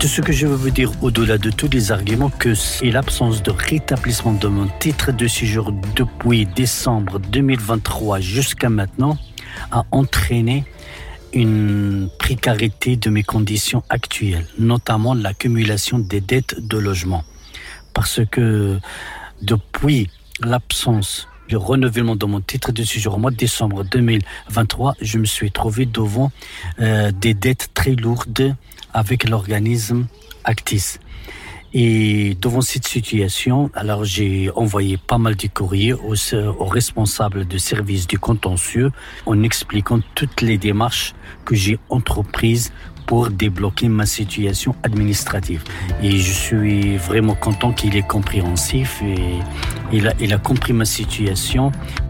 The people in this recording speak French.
Tout ce que je veux vous dire au-delà de tous les arguments, que c'est l'absence de rétablissement de mon titre de séjour depuis décembre 2023 jusqu'à maintenant a entraîné une précarité de mes conditions actuelles, notamment l'accumulation des dettes de logement. Parce que depuis l'absence du renouvellement de mon titre de séjour au mois de décembre 2023, je me suis trouvé devant des dettes très lourdes avec l'organisme Actis. Et devant cette situation, alors j'ai envoyé pas mal de courriers aux responsables de service du contentieux en expliquant toutes les démarches que j'ai entreprises pour débloquer ma situation administrative. Et je suis vraiment content qu'il est compréhensif et il a compris ma situation